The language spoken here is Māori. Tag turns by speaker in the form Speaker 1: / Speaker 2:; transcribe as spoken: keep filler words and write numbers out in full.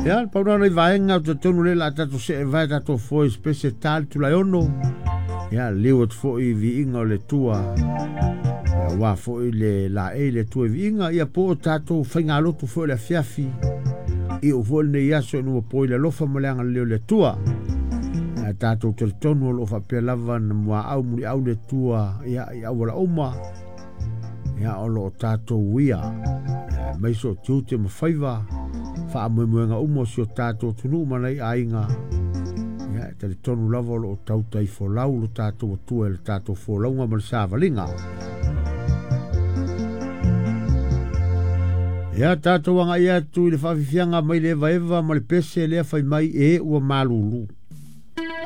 Speaker 1: Ya, pauna nei vaenga te tonu le la tato se vai tato foi spese tal tu la ono. Ya, leo foi vi inga le tua. Ya, wa foi le la e le tua vi inga ia po tato fainga lotu foi le fiafi. I o foi ne yaso no po le lofa molanga leo le tua. Ya, tato te tonu lo fa pe lava na mua au muri au le tua ya ya wala oma. Ya, o lo tato wia. Mai so tute ma faiva. Fa mo mo nga umo si o tato tunu manai ainga ya te tonu lava o tau tai fo lau lo tato tu el tato fo lau nga mal savalinga ya tato wanga ia tu le fa fianga mai le vaeva mal pese le fa mai e o malulu